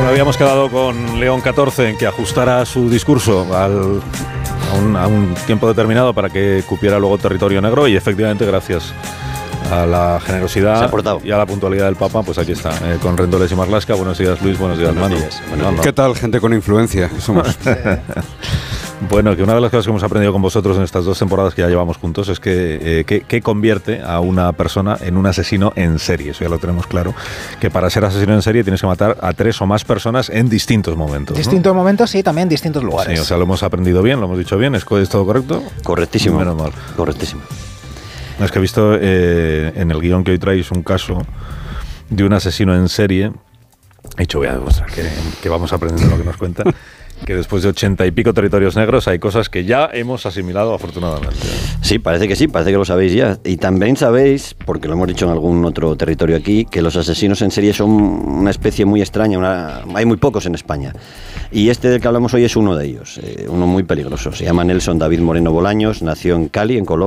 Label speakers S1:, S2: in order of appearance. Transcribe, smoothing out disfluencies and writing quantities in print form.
S1: Bueno, habíamos quedado con León XIV en que ajustara su discurso a un tiempo determinado para que cupiera luego territorio negro, y efectivamente, gracias a la generosidad y a la puntualidad del Papa, pues aquí está, con Rendoles y Marlaska. Buenos días, Luis. Buenos días, Manu.
S2: ¿Qué tal, gente con influencia? Somos.
S1: Bueno, que una de las cosas que hemos aprendido con vosotros en estas 2 temporadas que ya llevamos juntos es que convierte a una persona en un asesino en serie. Eso ya lo tenemos claro, que para ser asesino en serie tienes que matar a 3 o más personas en distintos momentos.
S3: Distintos momentos, sí, también en distintos lugares.
S1: Sí, o sea, lo hemos aprendido bien, lo hemos dicho bien. ¿Es todo correcto?
S4: Correctísimo.
S1: Menos mal.
S4: Correctísimo.
S1: Es que he visto en el guión que hoy traéis un caso de un asesino en serie. He dicho, voy a demostrar que vamos aprendiendo lo que nos cuenta. Que después de 80 y pico territorios negros hay cosas que ya hemos asimilado, afortunadamente.
S4: Sí, parece que lo sabéis ya. Y también sabéis, porque lo hemos dicho en algún otro territorio aquí, que los asesinos en serie son una especie muy extraña. Hay muy pocos en España. Y este del que hablamos hoy es uno de ellos, uno muy peligroso. Se llama Nelson David Moreno Bolaños, nació en Cali, en Colombia.